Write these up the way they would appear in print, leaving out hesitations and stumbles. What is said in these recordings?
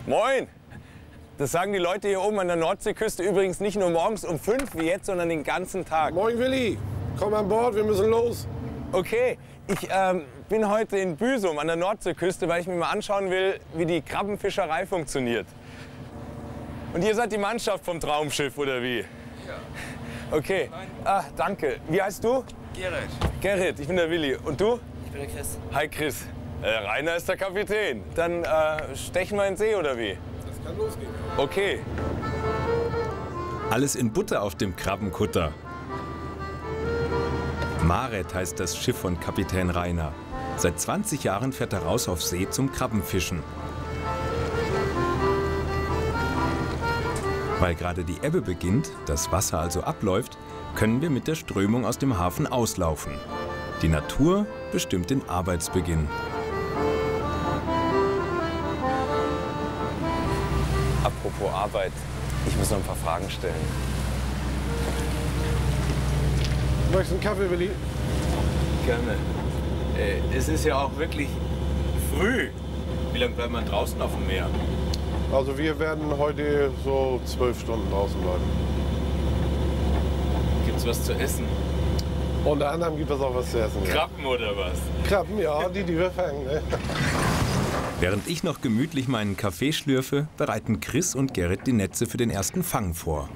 Moin! Das sagen die Leute hier oben an der Nordseeküste übrigens nicht nur morgens um 5 wie jetzt, sondern den ganzen Tag. Moin Willi, komm an Bord, wir müssen los. Okay, ich bin heute in Büsum an der Nordseeküste, weil ich mir mal anschauen will, wie die Krabbenfischerei funktioniert. Und ihr seid die Mannschaft vom Traumschiff, oder wie? Ja. Okay, danke. Wie heißt du? Gerrit. Gerrit, ich bin der Willi. Und du? Ich bin der Chris. Hi Chris. Rainer ist der Kapitän. Dann stechen wir in den See, oder wie? Das kann losgehen. Okay. Alles in Butter auf dem Krabbenkutter. Maret heißt das Schiff von Kapitän Rainer. Seit 20 Jahren fährt er raus auf See zum Krabbenfischen. Weil gerade die Ebbe beginnt, das Wasser also abläuft, können wir mit der Strömung aus dem Hafen auslaufen. Die Natur bestimmt den Arbeitsbeginn. Apropos Arbeit, ich muss noch ein paar Fragen stellen. Möchtest du einen Kaffee, Willi? Gerne. Es ist ja auch wirklich früh. Wie lange bleibt man draußen auf dem Meer? Also wir werden heute so 12 Stunden draußen bleiben. Gibt's was zu essen? Unter anderem gibt es auch was zu essen. Ja. Krabben oder was? Krabben, ja, die wir fangen. Ne? Während ich noch gemütlich meinen Kaffee schlürfe, bereiten Chris und Gerrit die Netze für den ersten Fang vor.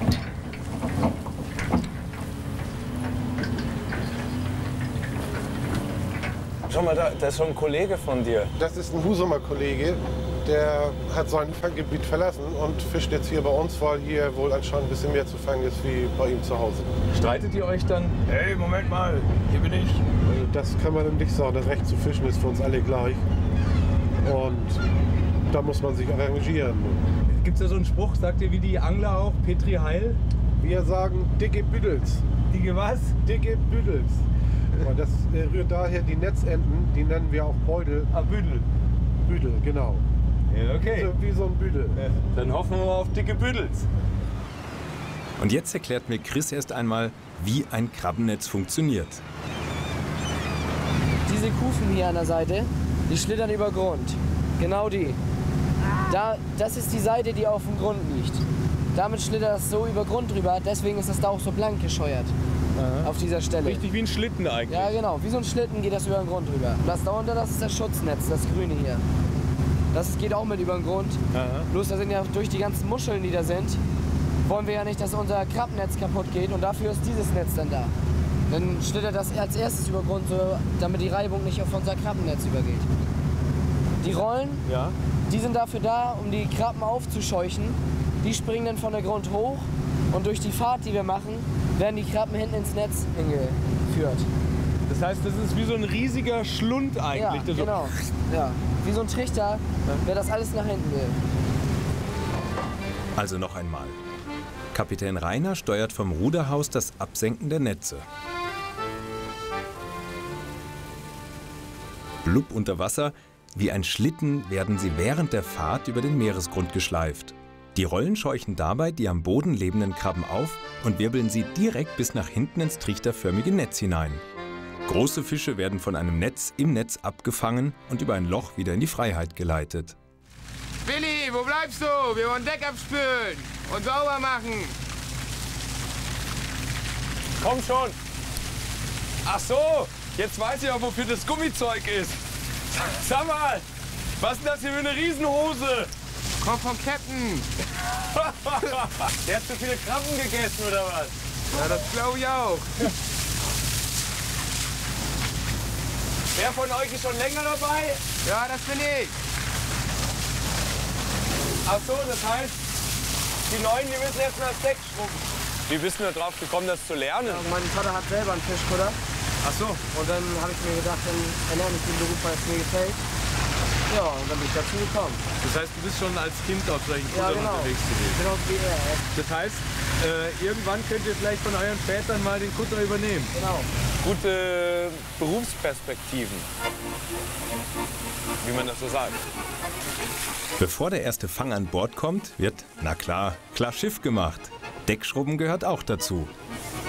Schau mal, da ist schon ein Kollege von dir. Das ist ein Husumer Kollege, der hat sein Fanggebiet verlassen und fischt jetzt hier bei uns, weil hier wohl anscheinend ein bisschen mehr zu fangen ist wie bei ihm zu Hause. Streitet ihr euch dann? Hey, Moment mal, hier bin ich. Also das kann man nicht sagen, das Recht zu fischen ist für uns alle gleich. Und da muss man sich arrangieren. Gibt es da so einen Spruch, sagt ihr wie die Angler auch, Petri Heil? Wir sagen dicke Büdels. Dicke was? Dicke Büdels. Und das rührt daher, die Netzenden, die nennen wir auch Beudel. Ah, Büdel. Büdel, genau. Ja, okay. So, wie so ein Büdel. Dann hoffen wir mal auf dicke Büdels. Und jetzt erklärt mir Chris erst einmal, wie ein Krabbennetz funktioniert. Diese Kufen hier an der Seite, die schlittern über Grund. Genau die. Das ist die Seite, die auf dem Grund liegt. Damit schlittert das so über Grund drüber, deswegen ist das da auch so blank gescheuert. Auf dieser Stelle. Richtig wie ein Schlitten eigentlich. Ja, genau. Wie so ein Schlitten geht das über den Grund drüber. Das da unter, das ist das Schutznetz, das grüne hier. Das geht auch mit über den Grund. Aha. Bloß da sind ja durch die ganzen Muscheln, die da sind, wollen wir ja nicht, dass unser Krabbenetz kaputt geht. Und dafür ist dieses Netz dann da. Dann schlittert das als erstes über Grund, so, damit die Reibung nicht auf unser Krabbennetz übergeht. Die Rollen, Ja. die sind dafür da, um die Krabben aufzuscheuchen. Die springen dann von der Grund hoch und durch die Fahrt, die wir machen, werden die Krabben hinten ins Netz hingeführt. Das heißt, das ist wie so ein riesiger Schlund eigentlich. Ja, der so genau. Ja. Wie so ein Trichter, wer das alles nach hinten will. Also noch einmal. Kapitän Rainer steuert vom Ruderhaus das Absenken der Netze. Blub unter Wasser, wie ein Schlitten werden sie während der Fahrt über den Meeresgrund geschleift. Die Rollen scheuchen dabei die am Boden lebenden Krabben auf und wirbeln sie direkt bis nach hinten ins trichterförmige Netz hinein. Große Fische werden von einem Netz im Netz abgefangen und über ein Loch wieder in die Freiheit geleitet. Willi, wo bleibst du? Wir wollen Deck abspülen und sauber machen. Komm schon. Ach so, jetzt weiß ich auch, wofür das Gummizeug ist. Sag mal, was ist denn das hier für eine Riesenhose? Komm vom Captain. Der hat zu viele Krabben gegessen, oder was? Ja, das glaube ich auch. Wer von euch ist schon länger dabei? Ja, das bin ich. Ach so, das heißt, die Neuen, die müssen erst mal das Deck schrubben. Wie bist du da drauf gekommen, das zu lernen? Ja, mein Vater hat selber einen Fischkutter. Ach so. Und dann habe ich mir gedacht, dann ernenne ich den Beruf, weil es mir gefällt. Ja, und dann bin ich dazu gekommen. Das heißt, du bist schon als Kind auf solchen Ja, Kuttern genau. unterwegs gewesen. Genau wie er. Ja. Das heißt, irgendwann könnt ihr vielleicht von euren Vätern mal den Kutter übernehmen. Genau. Gute Berufsperspektiven, wie man das so sagt. Bevor der erste Fang an Bord kommt, wird, na klar, klar Schiff gemacht. Deckschrubben gehört auch dazu.